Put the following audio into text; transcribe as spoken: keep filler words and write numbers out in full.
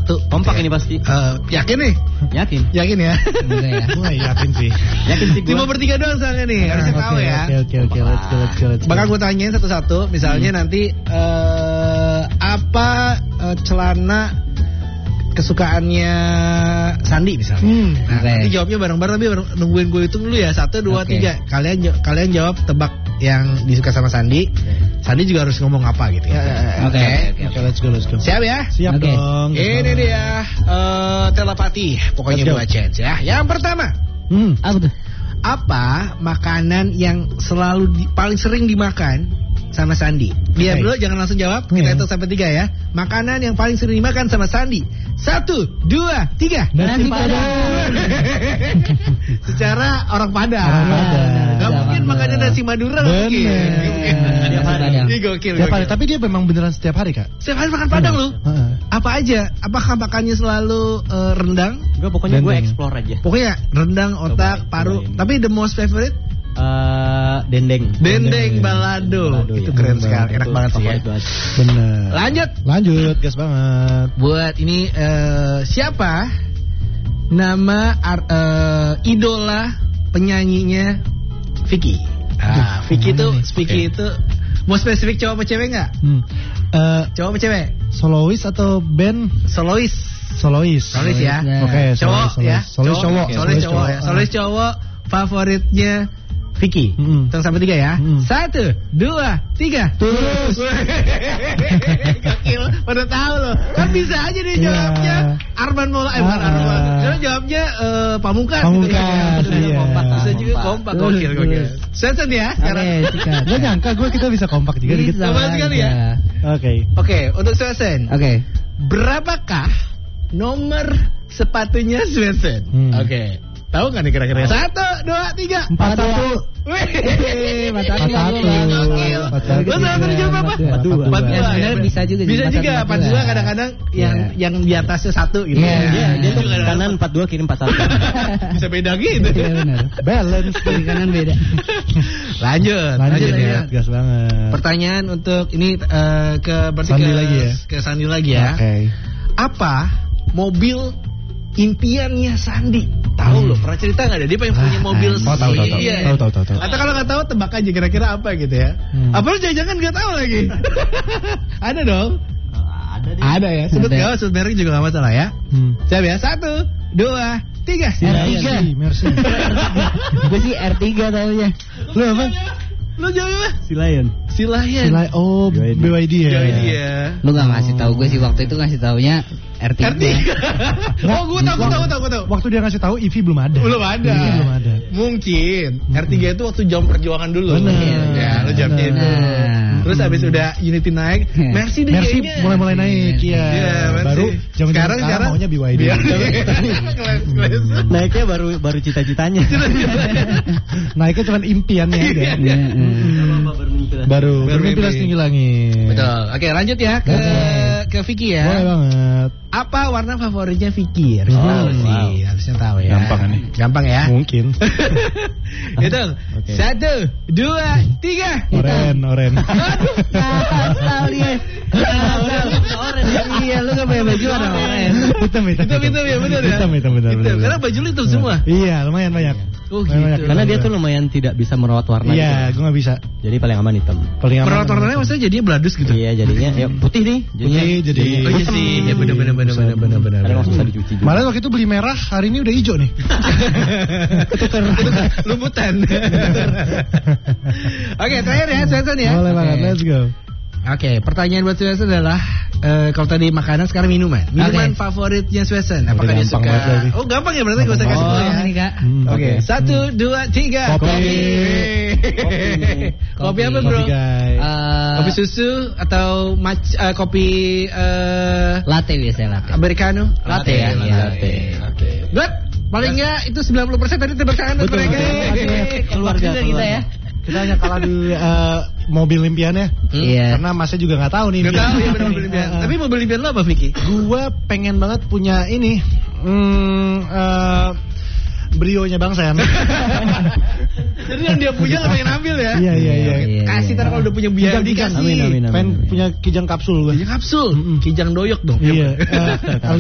satu. Kompak ini pasti. Uh, yakin nih? Yakin. Yakin ya? ya. Gue yakin sih. Yakin sih gue. Cuma bertiga doang soalnya nih. Harusnya tahu ya. Oke oke oke. Let's go let's go let's go. Bakal gue tanyain satu-satu. Misalnya hmm. nanti uh, apa uh, celana kesukaannya Sandi misalnya. Hmm. Nah, okay. Nanti jawabnya bareng-bareng tapi bareng, nungguin gue hitung dulu ya. Satu, dua, okay. tiga. Kalian kalian jawab tebak yang disuka sama Sandi. Okay. Sandi juga harus ngomong apa gitu ya. Oke. Okay. Okay. Okay, let's go let's go. Siap ya? Siap okay. dong. Ini dia uh, telepati. Pokoknya dua chance ya. Yang pertama. Hmm. Apa tuh? Apa makanan yang selalu di, paling sering dimakan sama Sandi? Dia okay. dulu jangan langsung jawab. Kita hitung sampai tiga ya. Makanan yang paling sering dimakan sama Sandi. Satu, dua, tiga. Nasi Padang. Secara orang Padang. Orang Padang. Gak mungkin makannya nasi Madura. Mungkin. Setiap hari. Ini gokil. Setiap hari. Tapi dia memang beneran setiap hari kak. Setiap hari makan Padang loh. Apa aja? Apakah makannya selalu uh, rendang? Enggak, pokoknya gue explore aja. Pokoknya rendang, otak, paru. Tapi the most favorite? Uh, dendeng. Dendeng balado, balado itu ya. Keren sekali, enak banget sih ya. Bener. Lanjut, lanjut, gas banget. Buat ini uh, siapa nama uh, idola penyanyinya Vicky? Ah, Vicky itu, Vicky okay. itu mau spesifik cowok apa cewek nggak? Hmm. Uh, cowok apa cewek? Solois atau band? Solois. Solois. Solois ya. Oke, okay, cowok ya. Solois cowok. Solois cowok ya. Solois cowok. Favoritnya Vicky. Mm-hmm. Tunggu sampai tiga ya. Mm. Satu, dua, tiga. Tulus. Gokil. Pada tahu loh. Kan bisa aja deh jawabnya. Arman Maulana. Eh, bukan Arman. Jadi jawabnya uh, Pamungkas. Pamungkas. Gitu, iya. Kompak. Bisa juga kompak. Gokil, gokil. Sensen ya sekarang. Oke, gue nyangka gue kita bisa kompak juga. Bisa sekali ya. Oke. Oke, untuk Swesen. Oke. Berapakah nomor sepatunya Swesen? Hmm. Oke. Okay. Tahu nggak nih kira-kira? Satu, dua, tiga. Empat satu. Wih, empat satu. Empat satu. Lo salah terjawab apa? Empat dua. Empat dua. Sebenarnya bisa juga. Bisa juga. Empat dua kadang-kadang yang yang di atasnya satu gitu. Iya. Dia tuh kanan empat dua, kiri empat satu. Bisa beda gitu. Iya benar. Balance kiri kanan beda. Lanjut. Lanjut ya. Gas banget. Pertanyaan untuk ini ke berarti Sandi lagi ya. Ke Sandi lagi ya. Oke. Apa mobil impiannya Sandi? Tahu hmm. loh, pernah cerita nggak ada dia pengen punya mobil sih? Oh, tahu tahu tahu. Iya. Tahu tahu tahu. Atau kalau nggak tahu tebak aja kira-kira apa gitu ya. Hmm. Apa lu jangan-jangan nggak tahu lagi? Ada dong. Uh, ada deh. Ada ya. Sebut nggak? Sebut merek juga nggak masalah ya. Hmm. Siap ya. Satu, dua, tiga. R tiga. Mercy. Gue sih R tiga tahunya. Lu apa? Lu jawab apa? Silayan. Silayan. Silay oh B Y D ya. B Y D ya. Lu gak ngasih tahu gue sih waktu itu ngasih taunya R tiga. R tiga. Oh, gue tahu, gue tahu, gue tahu. Waktu dia ngasih tahu E V belum ada. Belum ada. Iya, belum ada. Mungkin R tiga itu waktu jam perjuangan dulu. Benar. Ya, lu jamnya itu. Terus habis udah Unity naik, Mercy deh Mercy kayaknya. mulai-mulai naik ya. Iya, baru jam sekarang sekarang maunya B Y D. Naiknya baru baru cita-citanya. Naiknya cuma impiannya aja. Baru bermimpi tinggi langit. Betul. Oke, lanjut ya ke ke Vicky ya. Boleh banget. Apa warna favoritnya Vicky? Harus oh, tahu wow. sih, harusnya tahu ya. Gampang nih. Gampang ya? Mungkin. Itu. Okay. Satu, dua, tiga. Oren, oren. Tahu dia. Oren. Iya, lu enggak pakai baju warna oren. Hitam, hitam. Hitam, hitam ya, benar ya. Hitam, hitam, benar. Karena baju lu hitam semua. Iya, lumayan banyak. Oh, gitu. Banyak. Karena dia tuh lumayan tidak bisa merawat warna. Iya, gue nggak bisa. Jadi paling aman hitam. Paling aman. Merawat warnanya maksudnya jadinya beladus gitu. Iya, jadinya ya putih nih. Jadinya putih, jadi. Oh iya sih, ya benar benar benar benar benar benar. Ada nggak usah dicuci juga. Malah waktu itu beli merah, hari ini udah hijau nih. Lumputan. Oke, terakhir ya, Swenson ya. Boleh banget, let's go. Oke, pertanyaan buat Swenson adalah uh, kalau tadi makanan, sekarang minuman. Minuman okay. favoritnya Swenson. Apakah dia suka? Oh, gampang ya berarti, gak usah kasih tahu ya. Ini Kak. Hmm, Oke, okay. Satu, dua, tiga. Kopi. Kopi, kopi apa bro? Kopi, uh, kopi susu atau mac uh, kopi uh, latte biasanya latte. Americano? Latte ya. Latte. Oke. Good. Paling enggak itu sembilan puluh persen tadi tebak tangan buat mereka. Keluarga kita ya. Kita hanya kalah di uh, mobil impiannya. Iya. Karena Masnya juga nggak tahu nih. Nggak tahu ya benar mobil impian. Tapi mobil impian lo apa, Vicky? Gua pengen banget punya ini. Hmm, uh, Brio-nya Bang Sen. Jadi yang dia punya lo pengen ambil ya? Iya iya iya. Kasih tar kalau udah punya biaya dikasih. Amin amin amin. Pengen punya kijang kapsul gue. Kijang kapsul. Kijang doyok dong. Iya.